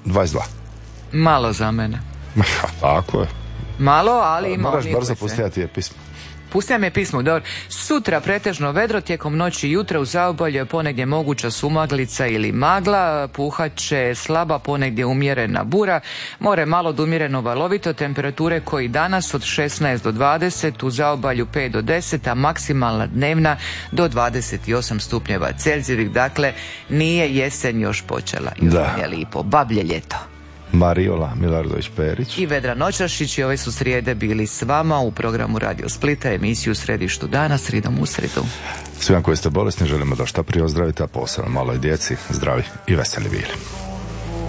22. Malo za mene. Tako je. Malo, ali ima... Moraš brzo pustiti je pismo. Pustio mi je pismo, dobro. Sutra pretežno vedro, tijekom noći i jutra u zaobalju ponegdje moguća sumaglica ili magla, puhat će slaba, ponegdje umjerena bura, more malo do umjereno valovito, temperature koji danas od 16 do 20, u zaobalju 5 do 10, a maksimalna dnevna do 28 stupnjeva Celzijevih. Dakle, nije jesen još počela. Još je lipo, bablje ljeto. Mariola Milardović-Perić i Vedran Noćašić i ove su srijede bili s vama u programu Radio Splita, emisiju u središtu dana, sridom u sridu. Svima koji ste bolesni želimo da šta prije ozdravite, a posebno maloj djeci zdravi i veseli bili.